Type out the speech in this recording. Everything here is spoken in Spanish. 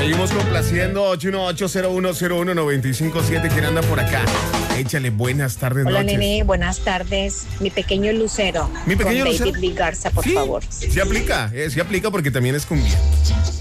Seguimos complaciendo 818-0101-957. ¿Quién anda por acá? Échale, buenas tardes, Hola, noches. nene, buenas tardes. Mi pequeño lucero. Mi pequeño con lucero. David Lee Garza, por Sí, favor. sí aplica porque también es cumbia.